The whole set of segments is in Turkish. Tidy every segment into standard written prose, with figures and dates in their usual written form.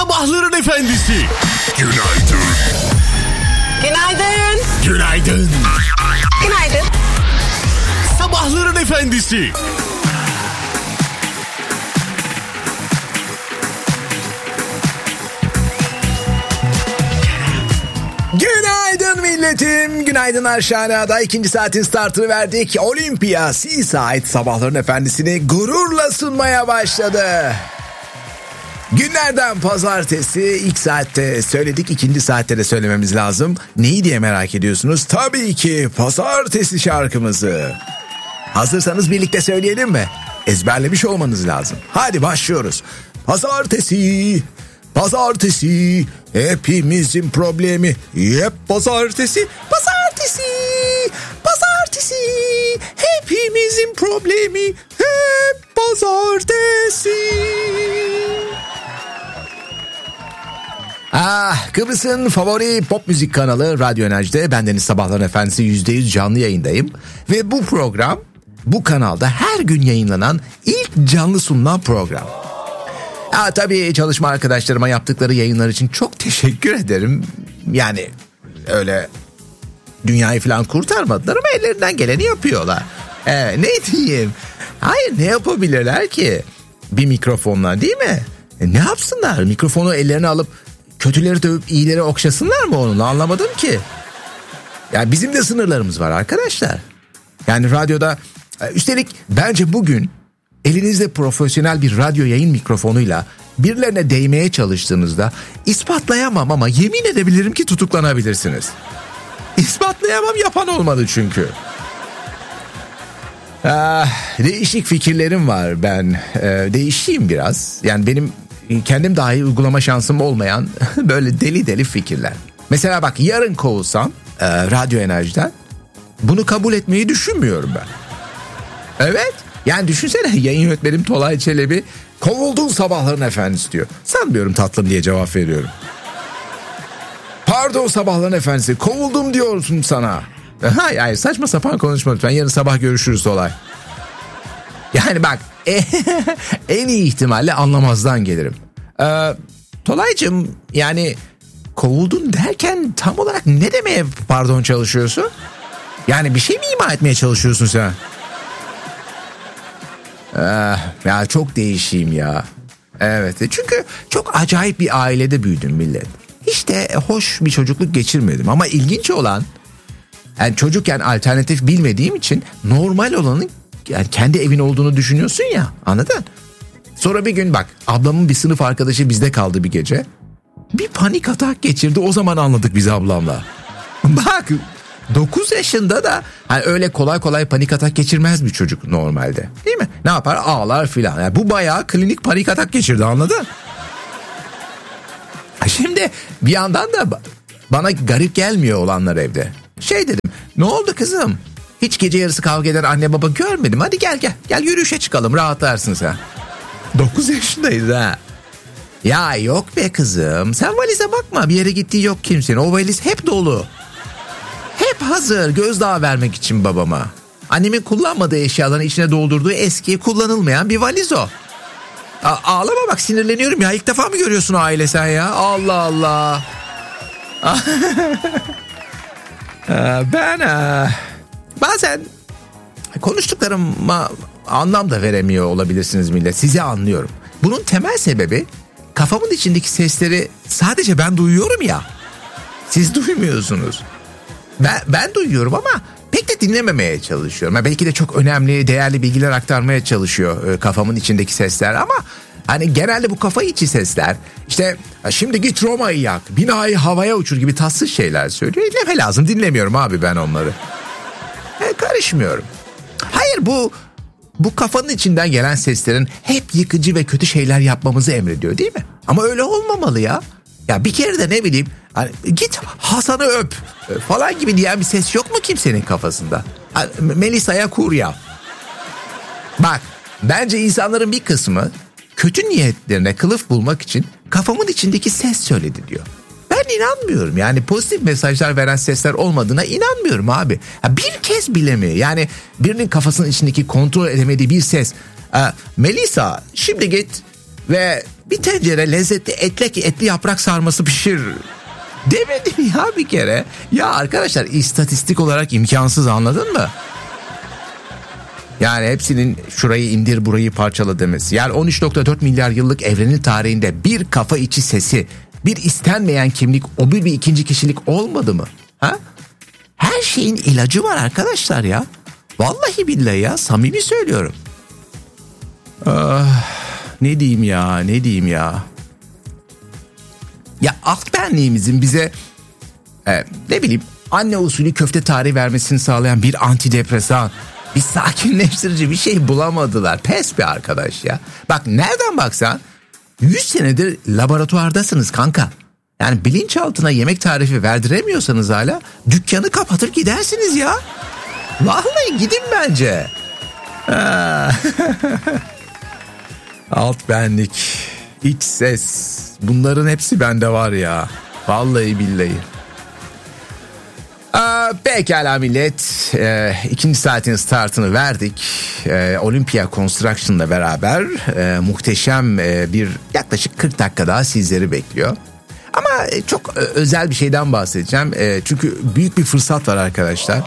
Sabahların efendisi. Günaydın. Günaydın. Günaydın. Günaydın. Sabahların efendisi. Günaydın milletim. Günaydın Arşana'da. 2. saatin startını verdik. Olympia Seaside Sabahların Efendisi'ni gururla sunmaya başladı. Günlerden pazartesi, ilk saatte söyledik, 2. saatte de söylememiz lazım. Neyi diye merak ediyorsunuz? Tabii ki pazartesi şarkımızı. Hazırsanız birlikte söyleyelim mi? Ezberlemiş olmanız lazım. Hadi başlıyoruz. Pazartesi, pazartesi, hepimizin problemi. Hep pazartesi, pazartesi, pazartesi, hepimizin problemi. Hep pazartesi. Kıbrıs'ın favori pop müzik kanalı Radyo Enerji'de bendeniz Sabahların Efendisi %100 canlı yayındayım. Ve bu program bu kanalda her gün yayınlanan ilk canlı sunulan program. Tabii çalışma arkadaşlarıma yaptıkları yayınlar için çok teşekkür ederim. Yani öyle dünyayı falan kurtarmadılar ama ellerinden geleni yapıyorlar. Ne diyeyim? Hayır, ne yapabilirler ki? Bir mikrofonla, değil mi? Ne yapsınlar? Mikrofonu ellerine alıp kötüleri dövüp iyileri okşasınlar mı onunla? Anlamadım ki. Yani bizim de sınırlarımız var arkadaşlar. Yani radyoda, üstelik bence bugün elinizde profesyonel bir radyo yayın mikrofonuyla birilerine değmeye çalıştığınızda ispatlayamam ama yemin edebilirim ki tutuklanabilirsiniz. İspatlayamam, yapan olmadı çünkü. Değişik fikirlerim var ben. Değişeyim biraz. Yani benim kendim dahi uygulama şansım olmayan böyle deli fikirler. Mesela bak, yarın kovulsam Radyo Enerji'den, bunu kabul etmeyi düşünmüyorum ben. Evet. Yani düşünsene, yayın yönetmenim Tolay Çelebi kovuldun Sabahların Efendisi diyor. Sanmıyorum tatlım diye cevap veriyorum. Pardon Sabahların Efendisi, kovuldum diyorsun sana. Hayır, saçma sapan konuşma lütfen. Yarın sabah görüşürüz Tolay. Yani bak, en iyi ihtimalle anlamazdan gelirim. Tolaycığım, yani kovuldun derken tam olarak ne demeye pardon çalışıyorsun? Yani bir şey mi ima etmeye çalışıyorsun sen? Ya çok değişeyim ya. Evet, çünkü çok acayip bir ailede büyüdüm millet. Hiç de hoş bir çocukluk geçirmedim ama ilginç olan, yani çocukken alternatif bilmediğim için normal olanın yani kendi evin olduğunu düşünüyorsun ya, anladın? Sonra bir gün bak, ablamın bir sınıf arkadaşı bizde kaldı bir gece. Bir panik atak geçirdi, o zaman anladık biz ablamla. Bak, 9 yaşında da hani öyle kolay kolay panik atak geçirmez bir çocuk normalde, değil mi? Ne yapar? Ağlar filan. Yani bu bayağı klinik panik atak geçirdi, anladın? Şimdi bir yandan da bana garip gelmiyor olanlar evde. Dedim, ne oldu kızım? Hiç gece yarısı kavga eden anne baba görmedim. Hadi gel yürüyüşe çıkalım, rahatlarsın sen. 9 yaşındayız ha. Ya yok be kızım, sen valize bakma, bir yere gittiği yok kimsenin. O valiz hep dolu. Hep hazır, gözdağı vermek için babama. Annemin kullanmadığı eşyaların içine doldurduğu eski, kullanılmayan bir valiz o. Ağlama bak, sinirleniyorum ya. İlk defa mı görüyorsun aile sen ya? Allah Allah. Ben bazen konuştuklarıma anlam da veremiyor olabilirsiniz millet. Sizi anlıyorum. Bunun temel sebebi, kafamın içindeki sesleri sadece ben duyuyorum ya. Siz duymuyorsunuz. Ben duyuyorum ama pek de dinlememeye çalışıyorum. Belki de çok önemli, değerli bilgiler aktarmaya çalışıyor kafamın içindeki sesler ama hani genelde bu kafa içi sesler, işte şimdi git Roma'yı yak, binayı havaya uçur gibi tatsız şeyler söylüyor. Ne lazım, dinlemiyorum abi ben onları. Karışmıyorum. Hayır, bu kafanın içinden gelen seslerin hep yıkıcı ve kötü şeyler yapmamızı emrediyor, değil mi? Ama öyle olmamalı ya. Ya bir kere de ne bileyim, hani git Hasan'ı öp falan gibi diyen bir ses yok mu kimsenin kafasında? Hani Melisa'ya kur ya. Bak, bence insanların bir kısmı kötü niyetlerine kılıf bulmak için kafamın içindeki ses söyledi diyor. Ben inanmıyorum, yani pozitif mesajlar veren sesler olmadığına inanmıyorum abi. Bir kez bile mi? Yani birinin kafasının içindeki kontrol edemediği bir ses. Melisa, şimdi git ve bir tencere lezzetli etli yaprak sarması pişir. Demedim ya bir kere. Ya arkadaşlar, istatistik olarak imkansız, anladın mı? Yani hepsinin şurayı indir burayı parçala demesi. Yani 13.4 milyar yıllık evrenin tarihinde bir kafa içi sesi, bir istenmeyen kimlik, o bir ikinci kişilik olmadı mı? Ha? Her şeyin ilacı var arkadaşlar ya. Vallahi billahi ya, samimi söylüyorum. Ne diyeyim ya. Ya alt benliğimizin bize ne bileyim anne usulü köfte tarihi vermesini sağlayan bir antidepresan, bir sakinleştirici bir şey bulamadılar. Pes be arkadaş ya. Bak nereden baksan 100 senedir laboratuvardasınız kanka. Yani bilinçaltına yemek tarifi verdiremiyorsanız hala dükkanı kapatır gidersiniz ya. Vallahi gidin bence. Alt benlik, iç ses, bunların hepsi bende var ya. Vallahi billahi. Pekala millet, ikinci saatin startını verdik. Olympia Construction'la beraber muhteşem bir yaklaşık 40 dakika daha sizleri bekliyor. Ama çok özel bir şeyden bahsedeceğim. Çünkü büyük bir fırsat var arkadaşlar.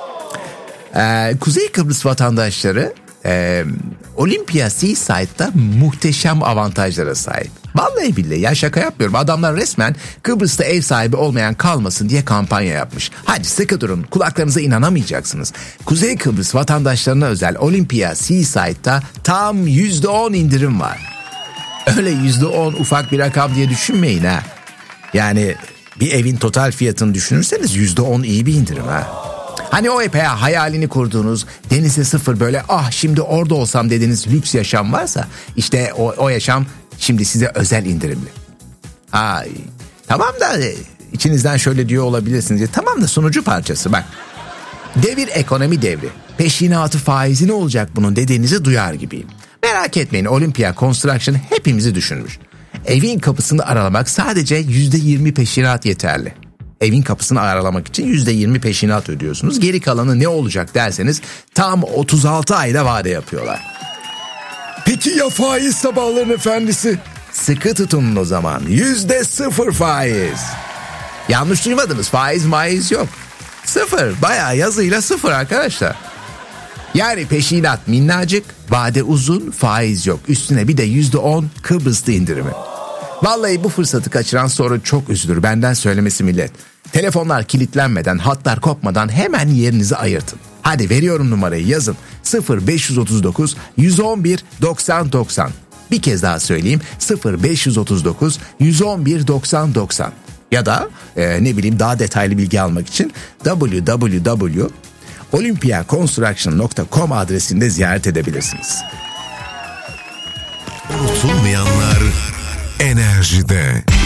Kuzey Kıbrıs vatandaşları Olympia Seaside'da muhteşem avantajlara sahip. Vallahi billahi ya, şaka yapmıyorum. Adamlar resmen Kıbrıs'ta ev sahibi olmayan kalmasın diye kampanya yapmış. Hadi sıkı durun, kulaklarınıza inanamayacaksınız. Kuzey Kıbrıs vatandaşlarına özel Olympia Seaside'da tam %10 indirim var. Öyle %10 ufak bir rakam diye düşünmeyin ha. Yani bir evin total fiyatını düşünürseniz %10 iyi bir indirim ha. Hani o epey hayalini kurduğunuz, denize sıfır böyle şimdi orada olsam dediğiniz lüks yaşam varsa, işte o yaşam şimdi size özel indirimli. Tamam da içinizden şöyle diyor olabilirsiniz. Tamam da sunucu parçası bak. Devir ekonomi devri. Peşinatı faizi ne olacak bunun dediğinizi duyar gibiyim. Merak etmeyin, Olympia Construction hepimizi düşünmüş. Evin kapısını aralamak sadece %20 peşinat yeterli. Evin kapısını aralamak için %20 peşinat ödüyorsunuz. Geri kalanı ne olacak derseniz tam 36 ayda vade yapıyorlar. Peki ya faiz sabahların efendisi? Sıkı tutunun o zaman. %0 faiz. Yanlış duymadınız, faiz yok. Sıfır, bayağı yazıyla sıfır arkadaşlar. Yani peşinat minnacık, vade uzun, faiz yok. Üstüne bir de %10 Kıbrıs'ta indirimi. Vallahi bu fırsatı kaçıran sonra çok üzülür, benden söylemesi millet. Telefonlar kilitlenmeden, hatlar kopmadan hemen yerinizi ayırtın. Hadi veriyorum numarayı, yazın. 0539 111 90 90. Bir kez daha söyleyeyim, 0539 111 90 90. Ya da daha detaylı bilgi almak için www.olympiaconstruction.com adresinde ziyaret edebilirsiniz. Unutulmayanlar enerjide.